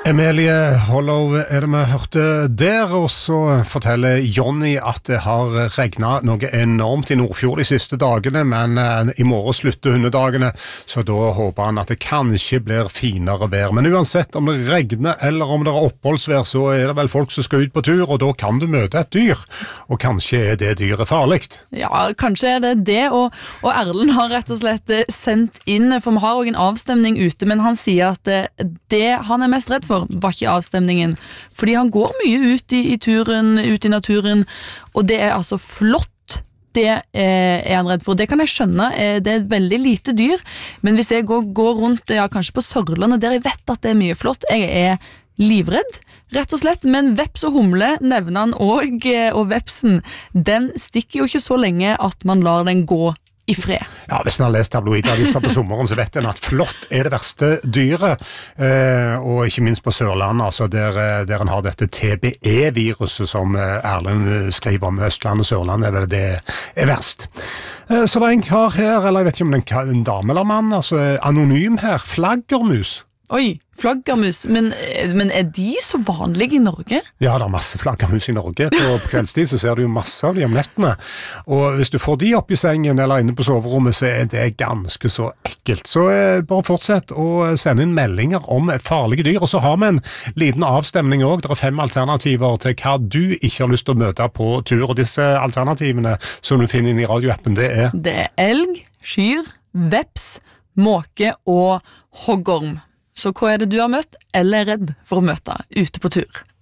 Emilie Hollow det vi hørte der, og så forteller Jonny at det har regnet noe enormt i Nordfjord de siste dagene, men i morgen slutter hundedagene, så da håper han at det kanskje blir finere vær. Men uansett om det regner eller om det er oppholdsvær, så er det vel folk som skal ut på tur, og da kan du møte et dyr, og kanskje er det dyret farlig. Ja, kanskje er det det, og Erlend har rett og slett sendt inn, for vi har også en avstemning ute, men han sier at det han er mest redd for var ikke avstemningen, fordi han går mye ut i turen, ut i naturen, og det er altså flott. Det er han redd for. Det kan jeg skjønne, det er et veldig lite dyr, men hvis jeg går rundt, ja, kanskje på Sørlandet, der jeg vet at det er mye flott, jeg er livredd, rett og slett, men veps og humle nevner han også, og vepsen, den stikker jo ikke så lenge at man lar den gå i fred. Ja, hvis man har lest tabloidaviser på sommeren, så vet en at flått er det verste dyret, og ikke minst på Sørlandet, altså der en har dette TBE-viruset som Erlend skriver om Østland og Sørlandet, det er verst. Så det er en kar her, eller jeg vet ikke om det er en dame eller mann, altså anonym her, flaggermus. Oi, flaggermus, men er de så vanlige i Norge? Ja, det er masse flaggermus i Norge. På kveldstid så ser du jo masse av de om nettene. Og hvis du får de opp i sengen eller inne på soverommet, så er det ganske så ekkelt. Så bare fortsett å sende inn meldinger om farlige dyr. Og så har vi en liten avstemning også. Det er 5 alternativer til hva du ikke har lyst til å møte på tur. Og disse alternativene som du finner inn i radioappen, det er elg, kyr, veps, måke og hoggorm. Så hva er det du har møtt eller er redd for å møte ute på tur?